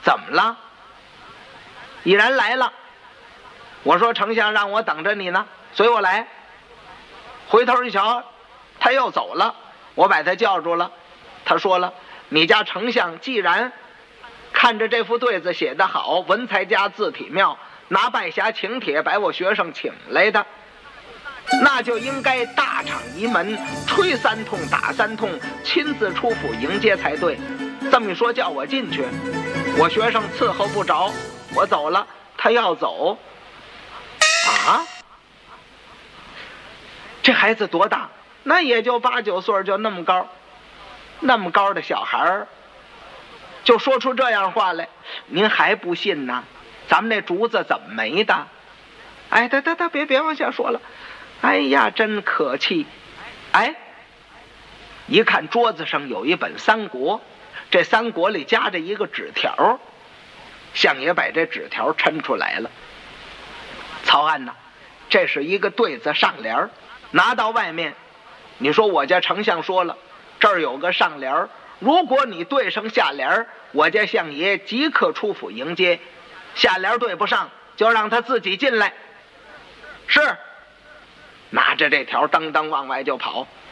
怎么了？已然来了。我说丞相让我等着你呢，随我来。回头一瞧，他又走了。我把他叫住了，他说了，你家丞相既然看着这副对子写得好，文才佳，字体妙，拿拜匣请帖把我学生请来的，那就应该大敞仪门，吹3通打3通，亲自出府迎接才对。这么一说叫我进去，我学生伺候不着，我走了，他要走啊？这孩子多大？那也就8、9岁，就那么高，那么高的小孩就说出这样话来，您还不信呢？咱们那竹子怎么没的？哎，别往下说了。哎呀，真可气！哎，一看桌子上有一本《三国》，这《三国》里夹着一个纸条，相爷把这纸条抻出来了。曹安呐，这是一个对子上联，拿到外面，你说我家丞相说了，这儿有个上联，如果你对上下联，我家相爷即刻出府迎接；下联对不上，就让他自己进来。是，拿着这条噔噔往外就跑。